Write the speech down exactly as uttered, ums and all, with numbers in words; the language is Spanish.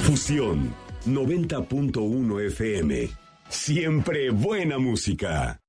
Fusión noventa punto uno F M. Siempre buena música.